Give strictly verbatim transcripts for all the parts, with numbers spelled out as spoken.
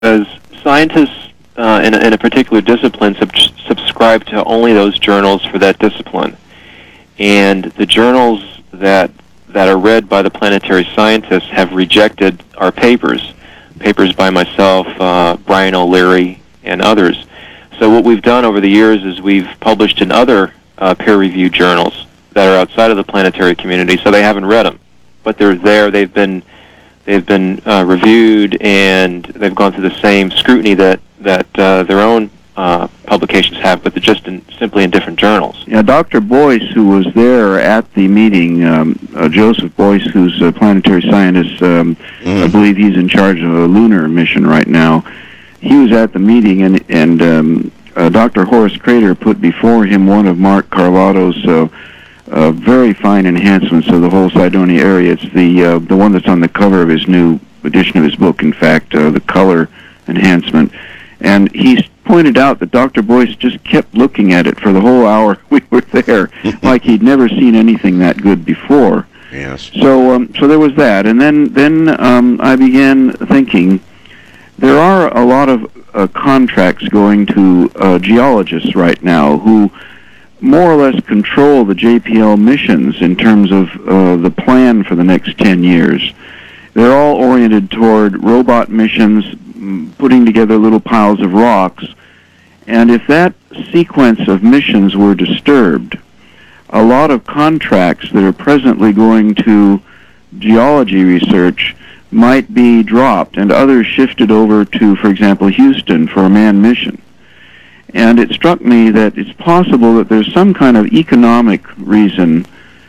because scientists uh, in, a, in a particular discipline sub- subscribe to only those journals for that discipline. And the journals that that are read by the planetary scientists have rejected our papers, papers by myself, uh, Brian O'Leary, and others. So what we've done over the years is we've published in other uh, peer-reviewed journals that are outside of the planetary community, so they haven't read them. But they're there, they've been they've been uh, reviewed, and they've gone through the same scrutiny that, that uh, their own uh, publications have, but they're just in, simply in different journals. Yeah, Doctor Boyce, who was there at the meeting, um, uh, Joseph Boyce, who's a planetary scientist, um, mm. I believe he's in charge of a lunar mission right now. He was at the meeting, and, and um, uh, Doctor Horace Crater put before him one of Mark Carlotto's uh, uh, very fine enhancements of the whole Cydonia area. It's the uh, the one that's on the cover of his new edition of his book, in fact, uh, the color enhancement. And he pointed out that Doctor Boyce just kept looking at it for the whole hour we were there, like he'd never seen anything that good before. Yes. So, um, so there was that, and then then um, I began thinking, there are a lot of uh, contracts going to uh, geologists right now who more or less control the J P L missions in terms of uh, the plan for the next ten years. They're all oriented toward robot missions, putting together little piles of rocks. And if that sequence of missions were disturbed, a lot of contracts that are presently going to geology research might be dropped and others shifted over to, for example, Houston for a manned mission. And it struck me that it's possible that there's some kind of economic reason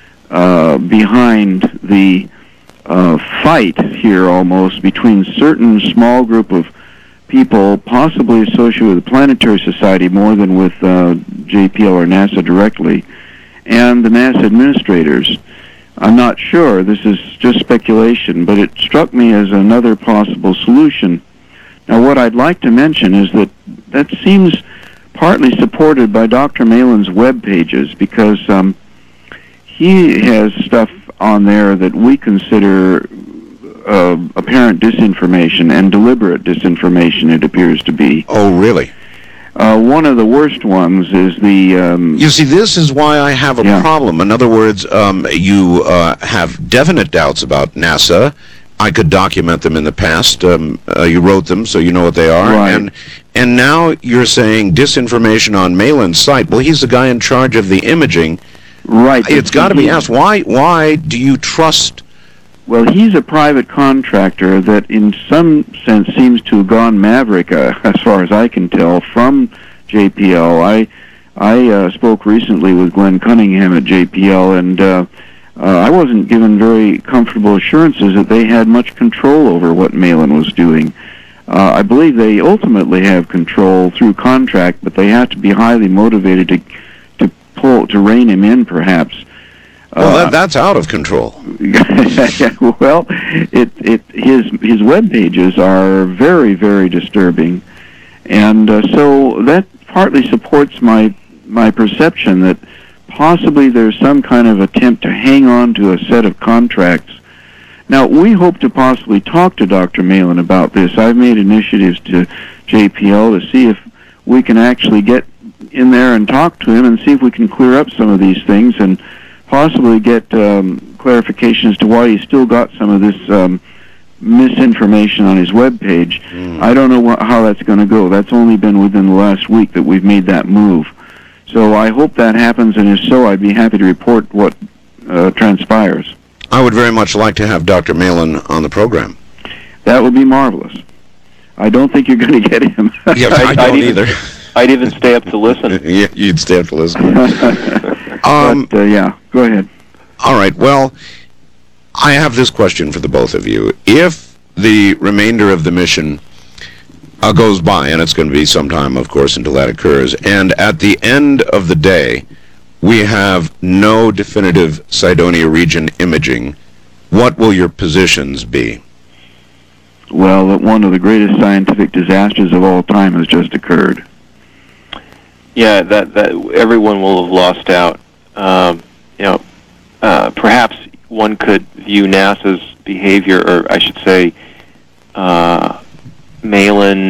uh, behind the uh, fight here almost between certain small group of people possibly associated with the Planetary Society more than with uh, J P L or NASA directly, and the NASA administrators. I'm not sure, this is just speculation, but it struck me as another possible solution. Now, what I'd like to mention is that that seems partly supported by Doctor Malin's web pages, because um, he has stuff on there that we consider uh, apparent disinformation and deliberate disinformation, it appears to be. Oh, really? Uh, one of the worst ones is the... Um, you see, this is why I have a yeah. problem. In other words, um, you uh, have definite doubts about NASA. I could document them in the past. Um, uh, you wrote them, so you know what they are. Right. And, and now you're saying disinformation on Malin's site. Well, he's the guy in charge of the imaging. Right. It's got to be asked, why, why do you trust... Well, he's a private contractor that in some sense seems to have gone maverick, uh, as far as I can tell, from J P L. I I uh, spoke recently with Glenn Cunningham at J P L, and uh, uh, I wasn't given very comfortable assurances that they had much control over what Malin was doing. Uh, I believe they ultimately have control through contract, but they have to be highly motivated to to pull to rein him in, perhaps. Well, uh, that, that's out of control. Well, it it his his web pages are very very disturbing, and uh, so that partly supports my my perception that possibly there's some kind of attempt to hang on to a set of contracts. Now, we hope to possibly talk to Doctor Malin about this. I've made initiatives to J P L to see if we can actually get in there and talk to him and see if we can clear up some of these things and possibly get um, clarification as to why he's still got some of this um, misinformation on his web page. Mm. I don't know wh- how that's going to go. That's only been within the last week that we've made that move. So I hope that happens, and if so, I'd be happy to report what uh, transpires. I would very much like to have Doctor Malin on the program. That would be marvelous. I don't think you're going to get him. Yeah, I, I don't I'd either. Even, I'd even stay up to listen. Yeah, you'd stay up to listen. um, but, uh, yeah, go ahead. All right, well, I have this question for the both of you. If the remainder of the mission uh, goes by, and it's going to be some time, of course, until that occurs, and at the end of the day, we have no definitive Cydonia region imaging, what will your positions be? Well, that one of the greatest scientific disasters of all time has just occurred. Yeah, that that everyone will have lost out. Um, you know, uh, perhaps one could view NASA's behavior, or I should say, uh, mail-in